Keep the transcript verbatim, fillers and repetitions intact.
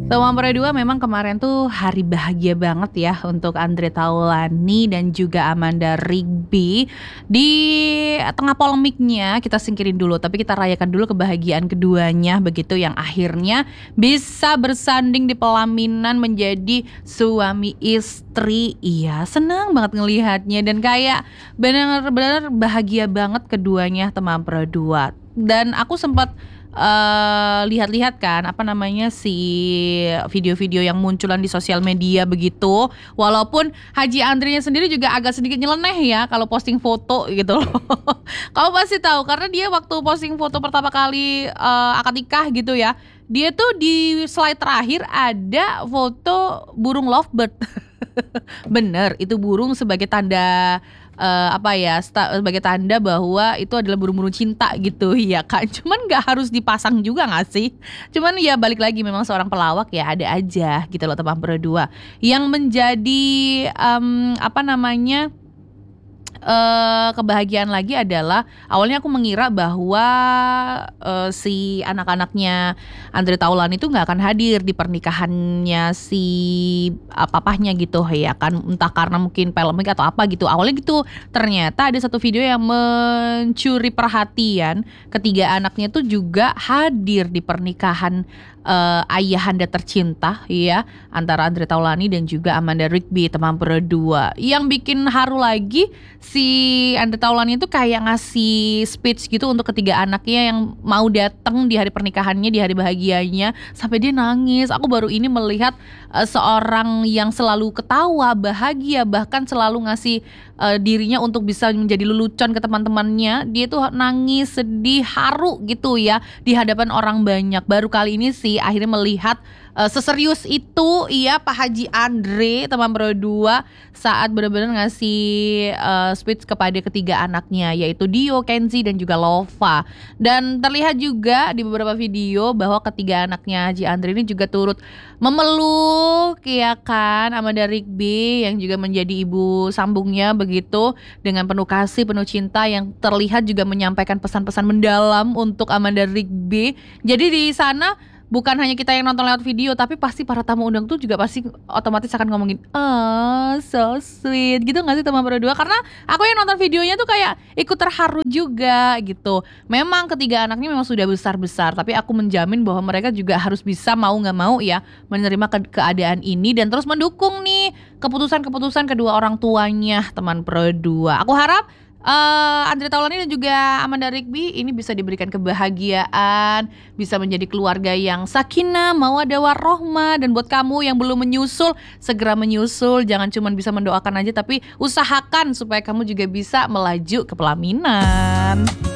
Teman Pera dua memang kemarin tuh hari bahagia banget ya untuk Andre Taulany dan juga Amanda Rigby. Di tengah polemiknya kita singkirin dulu, tapi kita rayakan dulu kebahagiaan keduanya begitu, yang akhirnya bisa bersanding di pelaminan menjadi suami istri. Iya, senang banget ngelihatnya dan kayak benar-benar bahagia banget keduanya teman Pera dua. Dan aku sempat Eee, lihat-lihat kan, apa namanya, si video-video yang munculan di sosial media begitu. Walaupun Haji Andrenya sendiri juga agak sedikit nyeleneh ya kalau posting foto gitu loh. Kamu pasti tahu karena dia waktu posting foto pertama kali, eee, akad nikah gitu ya, dia tuh di slide terakhir ada foto burung lovebird. Bener, itu burung sebagai tanda, eee, apa ya, sta sebagai tanda bahwa itu adalah burung-burung cinta gitu ya kan. Cuman nggak harus dipasang juga nggak sih? Cuman ya balik lagi memang seorang pelawak ya ada aja gitu loh teman Pera dua yang menjadi, mmm, apa namanya, Eee, kebahagiaan lagi adalah awalnya aku mengira bahwa, eee, si anak-anaknya Andre Taulany itu nggak akan hadir di pernikahannya si, eee, papahnya gitu ya kan, entah karena mungkin polemik atau apa gitu, awalnya gitu. Ternyata ada satu video yang mencuri perhatian, ketiga anaknya tuh juga hadir di pernikahan, eee, ayahanda tercinta ya, antara Andre Taulany dan juga Amanda Rigby teman Pera dua. Yang bikin haru lagi, si Andre Taulany itu kayak ngasih speech gitu untuk ketiga anaknya yang mau datang di hari pernikahannya, di hari bahagianya, sampai dia nangis. Aku baru ini melihat, eee, seorang yang selalu ketawa, bahagia, bahkan selalu ngasih, eee, dirinya untuk bisa menjadi lelucon ke teman-temannya. Dia tuh nangis, sedih, haru gitu ya di hadapan orang banyak. Baru kali ini sih akhirnya melihat, eee, seserius itu iya Pak Haji Andre teman Pera dua saat benar-benar ngasih, eee, speech kepada ketiga anaknya, yaitu Dio, Kenzie, dan juga Lova. Dan terlihat juga di beberapa video bahwa ketiga anaknya Haji Andre ini juga turut memeluk ya kan Amanda Rigby yang juga menjadi ibu sambungnya begitu, dengan penuh kasih, penuh cinta, yang terlihat juga menyampaikan pesan-pesan mendalam untuk Amanda Rigby. Jadi di sana bukan hanya kita yang nonton lewat video, tapi pasti para tamu undang tuh juga pasti otomatis akan ngomongin, "Oh, so sweet." Gitu nggak sih teman Pera dua? Karena aku yang nonton videonya tuh kayak ikut terharu juga gitu. Memang ketiga anaknya memang sudah besar-besar, tapi aku menjamin bahwa mereka juga harus bisa mau nggak mau ya menerima ke keadaan ini dan terus mendukung nih keputusan-keputusan kedua orang tuanya teman Pera dua. Aku harap Eee, Andre Taulany dan juga Amanda Rigby ini bisa diberikan kebahagiaan, bisa menjadi keluarga yang sakinah, mawaddah warohmah. Dan buat kamu yang belum menyusul, segera menyusul. Jangan cuma bisa mendoakan aja, tapi usahakan supaya kamu juga bisa melaju ke pelaminan.